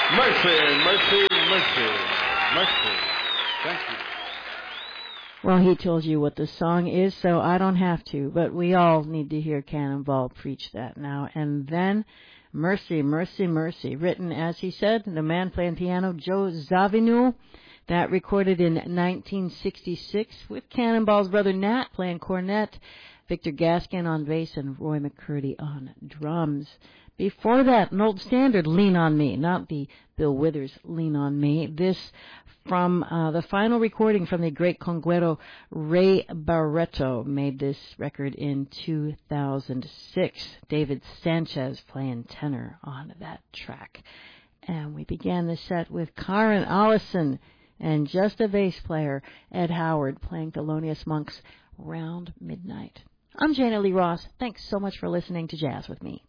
Mercy, mercy, mercy, mercy. Thank you. Well, he told you what the song is, so I don't have to, but we all need to hear Cannonball preach that now. And then, Mercy, Mercy, Mercy, written, as he said, the man playing piano, Joe Zawinul, that recorded in 1966 with Cannonball's brother Nat playing cornet, Victor Gaskin on bass, and Roy McCurdy on drums. Before that, an old standard, Lean on Me, not the Bill Withers Lean on Me. This from the final recording from the great conguero Ray Barreto, made this record in 2006. David Sanchez playing tenor on that track. And we began the set with Karen Allison and just a bass player, Ed Howard, playing Thelonious Monk's Round Midnight. I'm Jana Lee Ross. Thanks so much for listening to Jazz with Me.